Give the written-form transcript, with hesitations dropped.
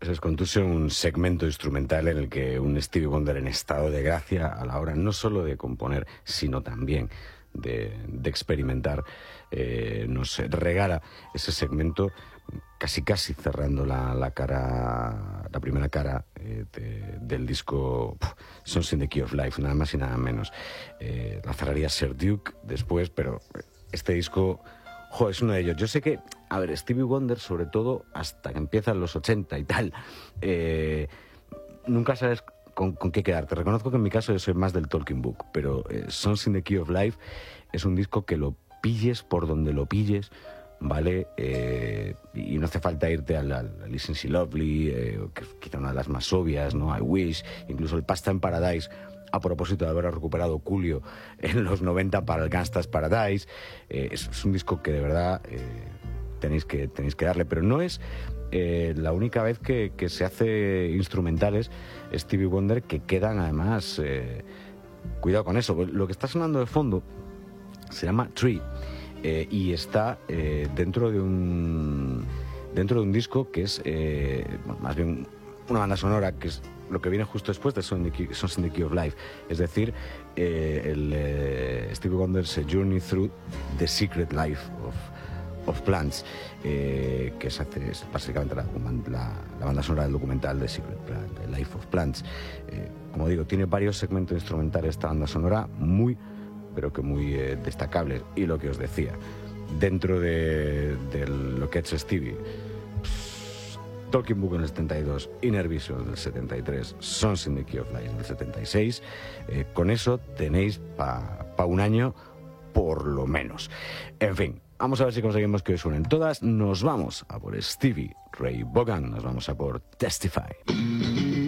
Les conduce un segmento instrumental en el que un Stevie Wonder en estado de gracia a la hora no solo de componer, sino también de experimentar, nos regala ese segmento casi cerrando la primera cara del disco Songs in the Key of Life, nada más y nada menos. La cerraría Sir Duke después, pero este disco... es uno de ellos. Yo sé que, a ver, Stevie Wonder, sobre todo hasta que empiezan los 80 y tal, nunca sabes con qué quedarte. Reconozco que en mi caso yo soy más del Talking Book, pero Songs in the Key of Life es un disco que lo pilles por donde lo pilles, ¿vale? Y no hace falta irte al Listen See Lovely, que es quizá una de las más obvias, ¿no? I Wish, incluso el Pasta in Paradise, a propósito de haber recuperado Coolio en los 90 para el Gangsta's Paradise. Es un disco que de verdad tenéis que darle, pero no es la única vez que se hace instrumentales Stevie Wonder que quedan además, cuidado con eso, lo que está sonando de fondo se llama Tree, y está dentro de un disco que es más bien una banda sonora, que es lo que viene justo después de Songs in the Key of Life, es decir, Stevie Wonder's Journey Through the Secret Life of Plants, que es básicamente la banda sonora del documental de Secret Life of Plants. Como digo, tiene varios segmentos instrumentales esta banda sonora, pero que muy destacables. Y lo que os decía, dentro de lo que ha hecho Stevie, Talking Book en el 72, Inner Vision del 73, Songs in the Key of Life del 76. Con eso tenéis pa un año por lo menos. En fin, vamos a ver si conseguimos que os suenen todas. Nos vamos a por Stevie Ray Vaughan, nos vamos a por Testify.